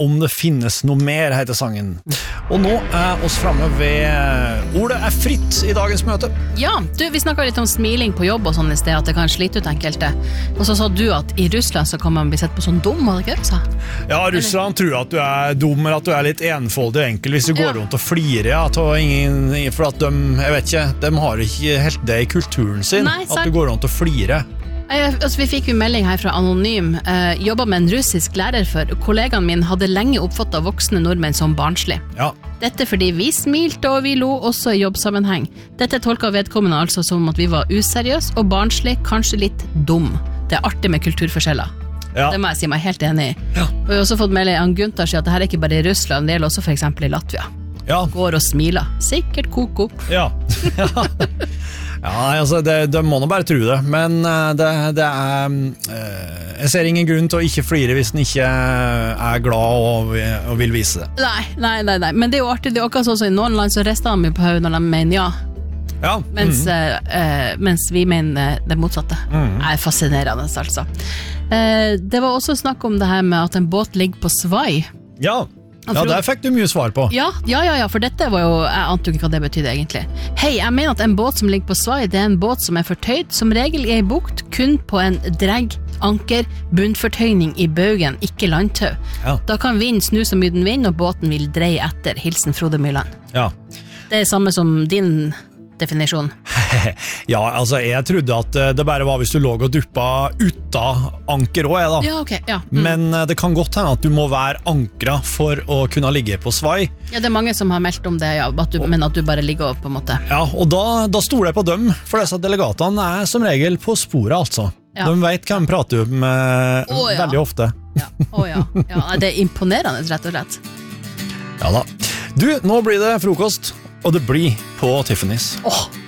Om det finnes noe mer, heter sangen. Og nå oss fremme ved ordet fritt i dagens møte. Ja, vi snakket litt om smiling på jobb og sånn i sted, at det kan slite ut enkelte. Og så sa du at i Russland så kan man bli sett på sånn dum, var det ikke det du sa? Ja, Russland tror at du dum, eller at du litt enfoldig og enkel hvis du går rundt og flirer, ja, for at jeg vet ikke, de har ikke helt det i kulturen sin. Nei, at du går rundt og flirer. Altså, vi fikk jo melding her fra Anonym. Jobbet med en russisk lærer for. Kollegaen min hadde lenge oppfattet voksne nordmenn som barnslig. Ja. Dette fordi vi smilte og vi lo også i jobbsammenheng. Dette tolket vedkommende altså som at vi var useriøs og barnslig, kanskje litt dum. Det artig med kulturforskjeller. Ja. Det må jeg si meg helt enig i. Ja. Og vi har også fått melding av Gunther sier at dette er ikke bare i Russland, det gjelder også for eksempel i Latvia. Ja. Går og smiler. Sikkert koko. Ja. Ja, altså, de må nå bare tro det, men det jeg ser ingen grunn til å ikke flire hvis den ikke glad og vil vise det. Nei, men det jo artig, det akkurat sånn så i noen land så rester de på hodet når de mener ja. Ja. Mens vi mener det motsatte. Fascinerende, altså. Det var også snakk om det her med at en båt ligger på svai. Ja. Ja, der fikk du mye svar på. Ja, for dette var jo, jeg antok ikke hva det betydde egentlig. Hei, jeg mener at en båt som ligger på svai, det en båt som fortøyd, som regel i en bukt, kun på en dregg, anker, bunnfortøyning i baugen, ikke landtau. Ja. Da kan vinden snu så mye den vind, og båten vil dreie etter. Hilsen Frode Myland. Ja. Det samme som din definisjon. Ja, altså jeg trodde at det bare var hvis du lå og duppa uten anker også, da. Ja, ok, ja. Men det kan godt hende at du må være ankret for å kunne ligge på svai. Ja, det er mange som har meldt om det, ja, men at du bare ligger på en måte. Ja, og da stoler jeg på dem, for disse delegatene som regel på sporet, altså. Ja. De vet hva de prater om veldig ofte. Ja, det er imponerende, rett og slett. Ja da. Du, nå blir det frokost, og det blir på Tiffany's.